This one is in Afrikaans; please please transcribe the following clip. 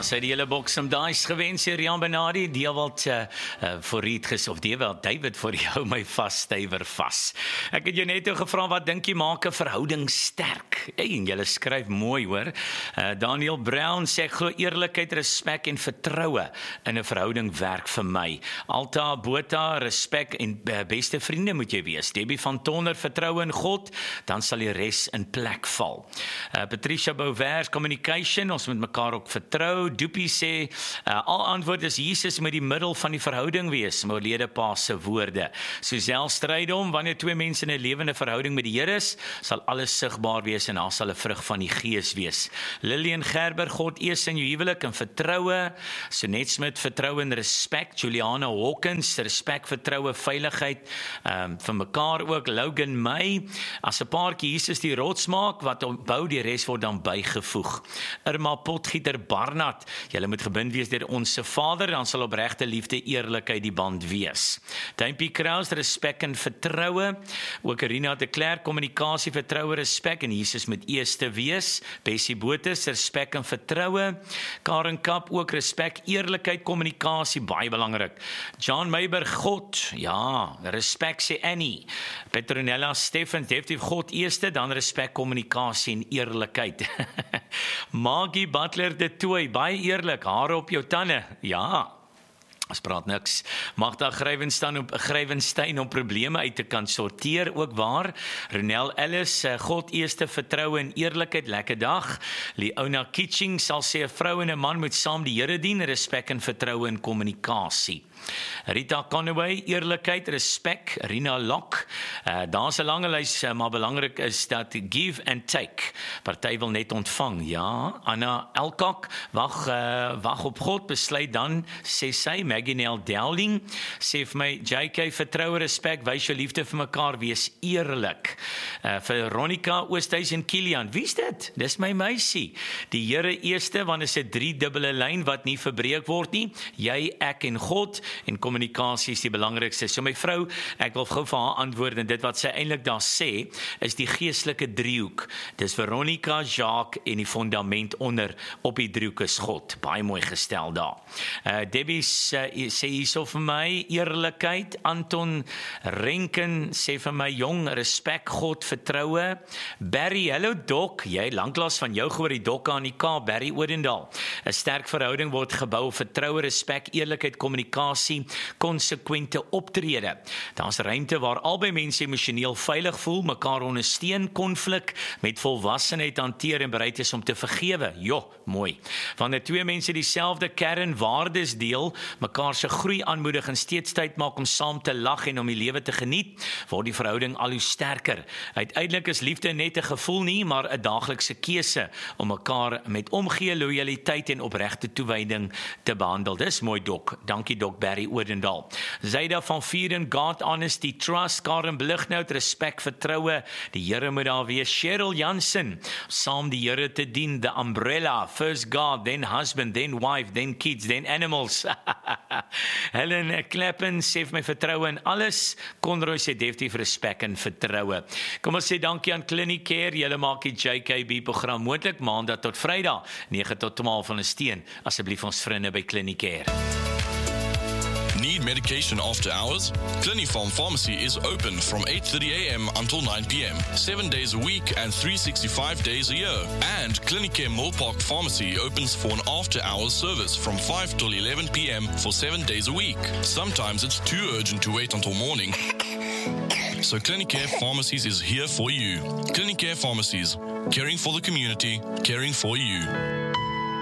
sy die hele boks om daais gewens, Rian Benadi, die wat vooruit of die wat David vir jou my stywer vas. Ek het jou net gevra, wat dink jy maak 'n verhouding sterk? En jy skryf mooi hoor. Daniel Brown sê, glo eerlikheid, respek en vertroue in 'n verhouding werk vir my. Alta Botha, respek en beste vriende moet jy wees. Debbie van Tonner, vertroue in God, dan sal die res in plek val. Patricia Bouvers, communication, ons moet mekaar ook vertrou. Doopie sê, al antwoord is Jesus moet die middel van die verhouding wees, my oorlede pa se woorde. Suzelle Strydom, wanneer twee mense in 'n lewende verhouding met die Here is, sal alles sigbaar wees en daar sal 'n vrug van die Gees wees. Lillian Gerber, God eers in jou huwelik en vertroue. Sonet Smit, vertroue en respek. Juliana Hawkins, respek, vertroue, veiligheid vir mekaar ook. Logan May, as 'n paartjie Jesus die rots maak, wat bou die res word dan bygevoeg. Irma Potgieter Barnard, julle moet gebind wees deur ons Vader, dan sal opregte liefde, eerlikheid die band wees. Duimpie Kraus, respek en vertroue. Ook Rina de Klerk, kommunikasie, vertroue, respek en Jesus moet eerste wees. Bessie Botes, respek en vertroue. Karen Kap, ook respek, eerlikheid, kommunikasie, baie belangrik. John Meiberg, God, ja, respek sê Annie. Petronella Steffens, definitief God eerste, dan respek, kommunikasie en eerlikheid. Maggie Butler de Tooi, baie eerlik, hare op jou tande, ja. Ons praat niks. Magda Grywenstein om probleme uit te kan sorteer, ook waar. Ronel Ellis, God eerste, vertroue en eerlikheid, lekker dag. Leona Kitching sal sê 'n vrou en 'n man moet saam die Here dien, respek en vertroue en kommunikasie. Rita Conway, eerlikheid, respek. Rina Lok, daar's 'n lange lys, maar belangrik is dat give and take. Party wil net ontvang, ja. Anna Elkok, wag op God, besluit dan, sê sy. Maggie Nell Dowling, sê vir my, JK, vertroue, respek, wys jou liefde vir mekaar, wees eerlik. Veronica Oosthuis en Kilian, wie is dit? Dis my meisie. Die Here eerste, want is 'n 3-dubbele lyn wat nie verbreek word nie. Jy, ek en God, en kommunikasie is die belangrikste. So my vrou, ek wil gou vir haar antwoord, en dit wat sy eintlik daar sê, is die geestelike driehoek. Dis Veronica, Jacques en die fundament onder op die driehoek is God. Baie mooi gestel daar. Debbie sê hierso vir my, eerlikheid. Anton Renken sê vir my, jong, respek, God, vertroue. Barry, hello Dok, jy lanklaas van jou gehoor die Dokke aan die Kaap, Barry Odendaal. 'n sterk verhouding word gebou op vertroue, respek, eerlikheid, kommunikasie, konsekwente optrede. Daar's ruimte waar albei mense emosioneel veilig voel, mekaar ondersteun, konflik met volwassenheid hanteer en bereid is om te vergewe. Jo, mooi. Wanneer twee mense dieselfde kernwaardes deel, mekaar se groei aanmoedig en steeds tyd maak om saam te lag en om die lewe te geniet, word die verhouding al hoe sterker. Uiteindelik is liefde net 'n gevoel nie, maar 'n daaglikse keuse om mekaar met omgee, lojaliteit en opregte toewyding te behandel. Dis mooi Dok. Dankie Dok Barry Odendaal. Zaida van Vieren, God, Honesty, Trust, Karen Blighnout, respek, vertroue, die Here moet daar wees. Cheryl Jansen, saam die Here te dien, the umbrella, first God, then husband, then wife, then kids, then animals. Helen Kleppen sê vir my vertroue in alles. Conroy sê definitief respek en vertroue. Kom ons sê dankie aan Clinicare, julle maak die JKB program moontlik, maandag tot Vrydag, 9 tot 12 van 'n steen. Asseblief ons vriende by Clinicare. Need medication after hours? Clinifarm Pharmacy is open from 8:30 a.m. until 9 p.m. 7 days a week and 365 days a year. And Clinicare Millpark Pharmacy opens for an after-hours service from 5 till 11 p.m. for 7 days a week. Sometimes it's too urgent to wait until morning. So Clinicare Pharmacies is here for you. Clinicare Pharmacies, caring for the community, caring for you.